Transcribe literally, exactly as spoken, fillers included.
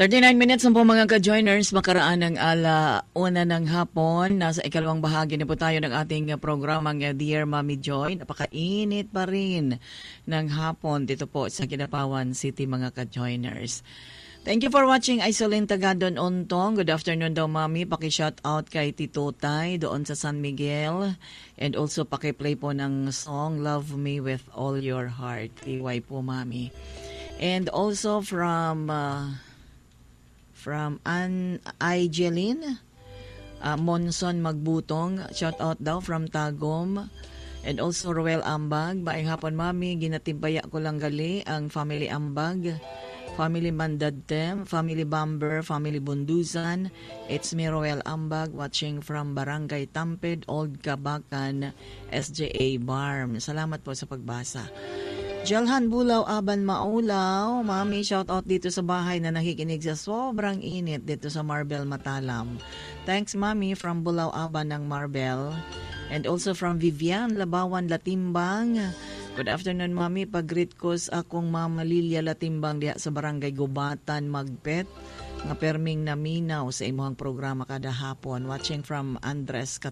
thirty-nine minutes na po mga ka-joiners, makaraan ng ala una ng hapon. Nasa ikalawang bahagi na po tayo ng ating programang Dear Mommy Joy. Napakainit pa rin ng hapon dito po sa Kinapawan City mga ka-joiners. Thank you for watching Isolin Tagadon Ontong. Good afternoon daw mami. Paki-shout out kay Tito Tay doon sa San Miguel. And also paki-play po ng song Love Me With All Your Heart. T Y po mami. And also from... Uh, From Ann Aijeline, uh, Monson Magbutong, shout out daw from Tagum. And also Roel Ambag, maayong hapon mami, ginatimbaya ko lang gali ang family Ambag, family Mandadtem, family Bamber, family Bundusan. It's me Roel Ambag watching from Barangay Tamped, Old Kabakan, S J A Barm. Salamat po sa pagbasa. Jalhan Bulaw Aban Maulaw, mami, shout out dito sa bahay na nakikinig sa sobrang init dito sa Marbel Matalam. Thanks mami from Bulaw Aban ng Marbel. And also from Vivian Labawan Latimbang. Good afternoon mami, pag-greet ko sa akong mama Lilia Latimbang diha sa Barangay Gubatan Magpet. Nga perming naminaw sa imuhang programa kada hapon. Watching from Andres